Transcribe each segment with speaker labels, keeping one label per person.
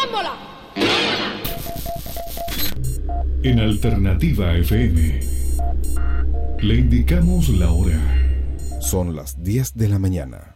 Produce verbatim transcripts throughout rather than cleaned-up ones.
Speaker 1: tómbola.
Speaker 2: En Alternativa F M le indicamos la hora.
Speaker 3: Son las diez de la mañana.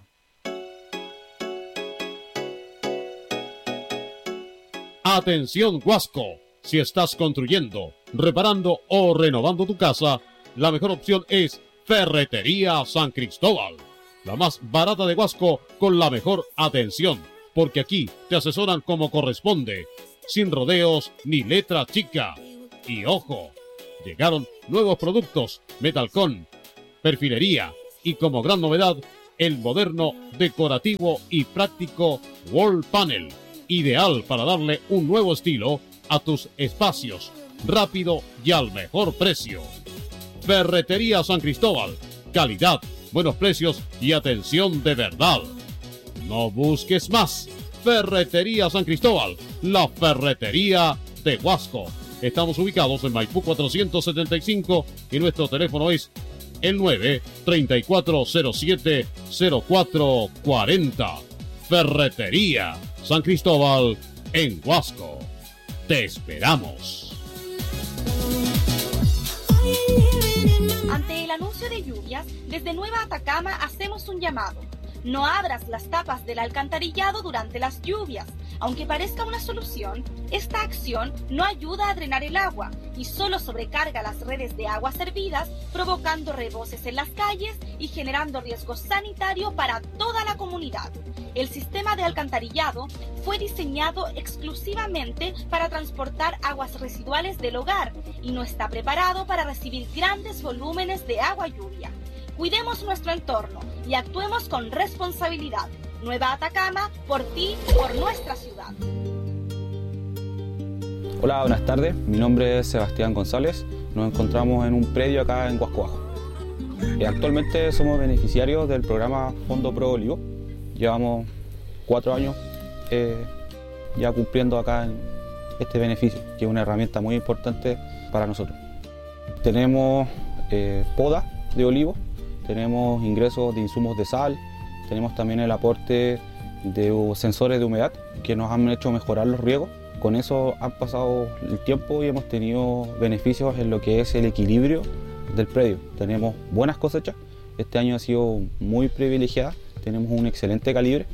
Speaker 4: Atención, Huasco. Si estás construyendo, reparando o renovando tu casa, la mejor opción es Ferretería San Cristóbal. La más barata de Huasco con la mejor atención, porque aquí te asesoran como corresponde, sin rodeos ni letra chica. Y ojo, llegaron nuevos productos, metalcón, perfilería y como gran novedad, el moderno, decorativo y práctico Wall Panel, ideal para darle un nuevo estilo a tus espacios, rápido y al mejor precio. Ferretería San Cristóbal, calidad, buenos precios y atención de verdad. No busques más. Ferretería San Cristóbal, la ferretería de Huasco. Estamos ubicados en Maipú cuatrocientos setenta y cinco y nuestro teléfono es el nueve, treinta y cuatro cero siete, cero cuatro cuarenta. Ferretería San Cristóbal en Huasco. Te esperamos.
Speaker 5: Ante el anuncio de lluvias, desde Nueva Atacama hacemos un llamado. No abras las tapas del alcantarillado durante las lluvias. Aunque parezca una solución, esta acción no ayuda a drenar el agua y solo sobrecarga las redes de agua servidas, provocando reboses en las calles y generando riesgo sanitario para toda la comunidad. El sistema de alcantarillado fue diseñado exclusivamente para transportar aguas residuales del hogar y no está preparado para recibir grandes volúmenes de agua lluvia. Cuidemos nuestro entorno y actuemos con responsabilidad. Nueva Atacama, por ti, por nuestra ciudad.
Speaker 6: Hola, buenas tardes. Mi nombre es Sebastián González. Nos encontramos en un predio acá en Huasco Bajo. Eh, actualmente somos beneficiarios del programa Fondo Pro Olivo. Llevamos cuatro años eh, ya cumpliendo acá en este beneficio, que es una herramienta muy importante para nosotros. Tenemos eh, poda de olivo, tenemos ingresos de insumos de sal, tenemos también el aporte de sensores de humedad que nos han hecho mejorar los riegos. Con eso han pasado el tiempo y hemos tenido beneficios en lo que es el equilibrio del predio. Tenemos buenas cosechas, este año ha sido muy privilegiada, tenemos un excelente calibre.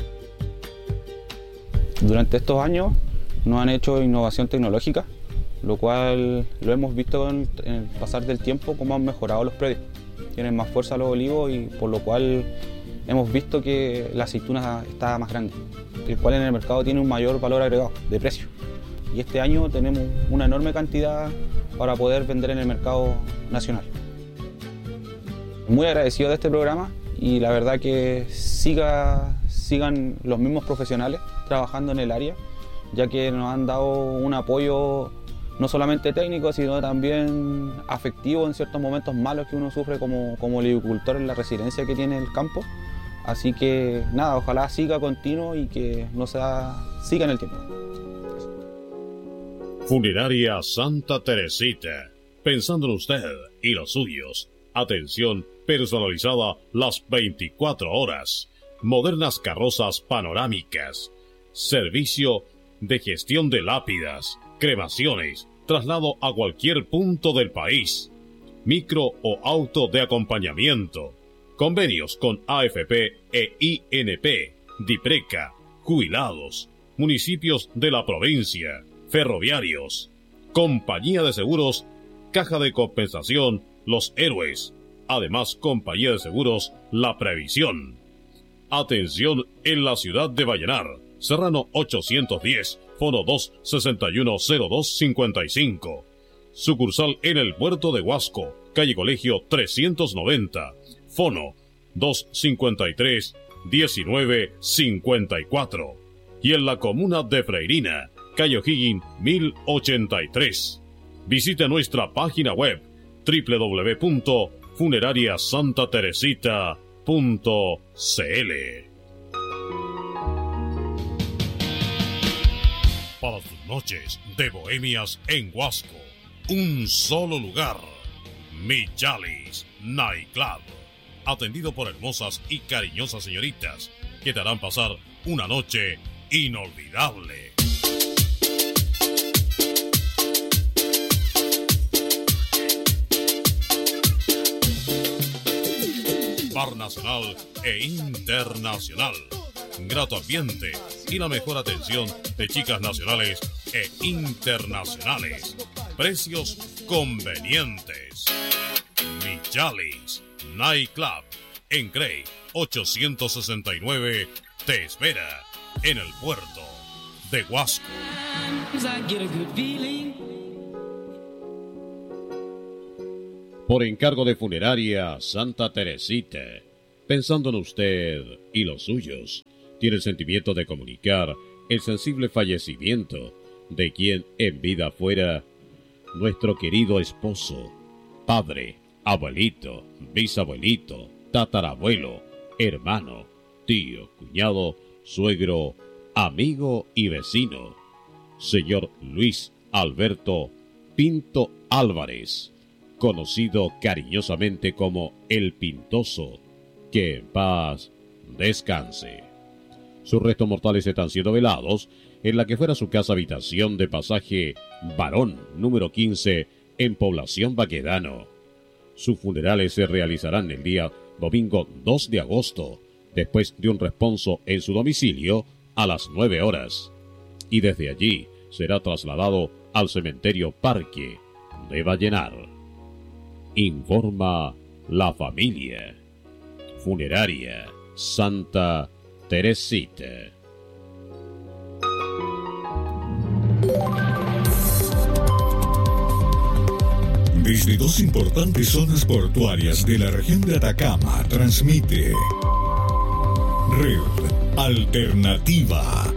Speaker 6: Durante estos años nos han hecho innovación tecnológica, lo cual lo hemos visto en el pasar del tiempo cómo han mejorado los predios. Tienen más fuerza los olivos y por lo cual hemos visto que la aceituna está más grande, el cual en el mercado tiene un mayor valor agregado de precio. Y este año tenemos una enorme cantidad para poder vender en el mercado nacional. Muy agradecido de este programa y la verdad que siga, sigan los mismos profesionales trabajando en el área, ya que nos han dado un apoyo no solamente técnico, sino también afectivo en ciertos momentos malos que uno sufre como, como olivicultor en la residencia que tiene el campo. Así que nada, ojalá siga continuo y que no sea, siga en el tiempo.
Speaker 4: Funeraria Santa Teresita. Pensando en usted y los suyos. Atención personalizada las veinticuatro horas. Modernas carrozas panorámicas. Servicio de gestión de lápidas, cremaciones, traslado a cualquier punto del país. Micro o auto de acompañamiento. Convenios con A F P e I N P, DIPRECA, jubilados, municipios de la provincia, ferroviarios, compañía de seguros, caja de compensación, Los Héroes, además compañía de seguros, La Previsión. Atención en la ciudad de Vallenar, Serrano ochocientos diez, fono dos sesenta y uno cero dos cincuenta y cinco. Sucursal en el puerto de Huasco, calle Colegio trescientos noventa, fono dos cincuenta y tres, diecinueve cincuenta y cuatro. Y en la comuna de Freirina, calle O'Higgins mil ochenta y tres. Visite nuestra página web doble u doble u doble u punto funeraria santa teresita punto c l. Para tus noches de bohemias en Huasco, un solo lugar, Michalis Nightclub, atendido por hermosas y cariñosas señoritas que te harán pasar una noche inolvidable. bar nacional e internacional. Grato ambiente y la mejor atención de chicas nacionales e internacionales. Precios convenientes. Michalis Night Club en Grey ochocientos sesenta y nueve te espera en el puerto de Huasco. Por encargo de Funeraria Santa Teresita, pensando en usted y los suyos, tiene el sentimiento de comunicar el sensible fallecimiento de quien en vida fuera nuestro querido esposo, padre, abuelito, bisabuelito, tatarabuelo, hermano, tío, cuñado, suegro, amigo y vecino, señor Luis Alberto Pinto Álvarez, conocido cariñosamente como El Pintoso, que en paz descanse. Sus restos mortales están siendo velados en la que fuera su casa habitación de pasaje Barón número quince en Población Baquedano. Sus funerales se realizarán el día domingo dos de agosto, después de un responso en su domicilio a las nueve horas. Y desde allí será trasladado al cementerio Parque de Vallenar. Informa la familia. Funeraria Santa Teresita.
Speaker 2: Desde dos importantes zonas portuarias de la región de Atacama transmite Red Alternativa.